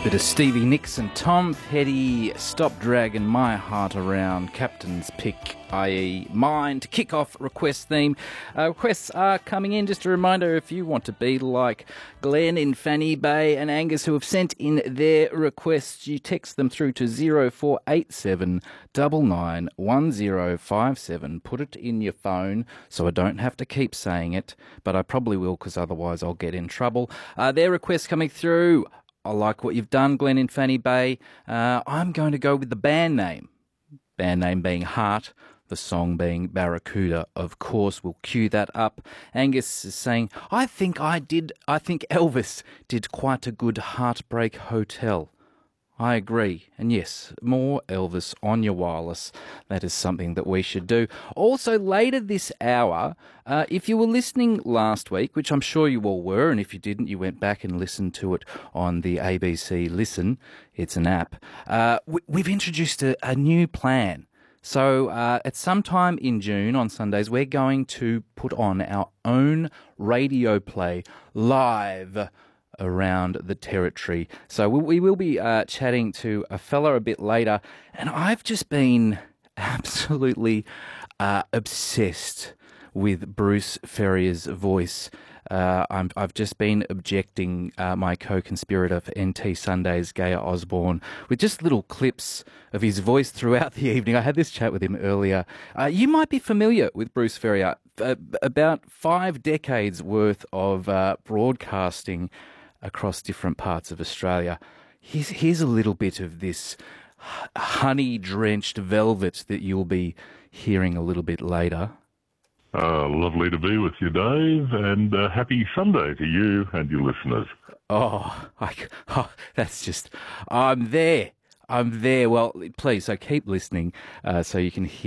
Bit of Stevie Nicks and Tom Petty, Stop Dragging My Heart Around, Captain's Pick, i.e. mine, to kick off request theme. Requests are coming in. Just a reminder, if you want to be like Glenn in Fanny Bay and Angus who have sent in their requests, you text them through to 0487 991057. Put it in your phone so I don't have to keep saying it, but I probably will because otherwise I'll get in trouble. Their requests coming through. I like what you've done, Glenn in Fanny Bay. I'm going to go with the band name. Band name being Heart, the song being Barracuda. Of course, we'll cue that up. Angus is saying, I think Elvis did quite a good Heartbreak Hotel. I agree. And yes, more Elvis on your wireless. That is something that we should do. Also, later this hour, if you were listening last week, which I'm sure you all were, and if you didn't, you went back and listened to it on the ABC Listen. It's an app. We've introduced a new plan. So at some time in June on Sundays, we're going to put on our own radio play live around the territory. So we will be chatting to a fella a bit later, and I've just been absolutely obsessed with Bruce Ferrier's voice. I've just been objecting my co-conspirator for NT Sundays, Gaia Osborne, with just little clips of his voice throughout the evening. I had this chat with him earlier. You might be familiar with Bruce Ferrier. About 5 decades worth of broadcasting across different parts of Australia. Here's a little bit of this honey-drenched velvet that you'll be hearing a little bit later. Lovely to be with you, Dave, and happy Sunday to you and your listeners. That's just... I'm there. Well, please, so keep listening so you can hear